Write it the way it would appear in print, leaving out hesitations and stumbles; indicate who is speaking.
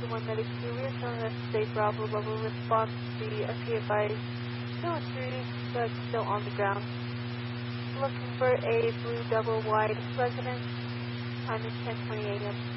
Speaker 1: 192, we are showing us state Bravo level response to the FP advised. Still in street, but still on the ground. Looking for a blue double wide residence. Time is 10:20 a.m.